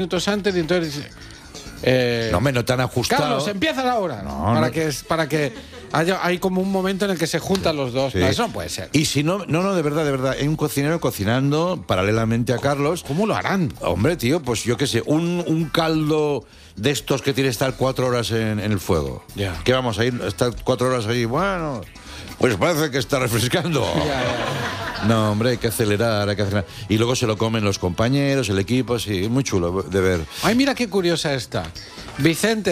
minutos antes y entonces dice... no, hombre, no tan ajustado. Carlos, empieza la hora. No, para que hay como un momento en el que se juntan los dos. Sí. No, eso no puede ser. Y si no, de verdad, hay un cocinero cocinando paralelamente a Carlos. ¿Cómo lo harán? Hombre, tío, pues yo qué sé, un caldo de estos que tiene que estar 4 horas en el fuego. Ya. ¿Qué vamos a ir? Estar 4 horas ahí, bueno, pues parece que está refrescando. Ya. No, hombre, hay que acelerar. Y luego se lo comen los compañeros, el equipo, sí, muy chulo de ver. Ay, mira qué curiosa está. Vicente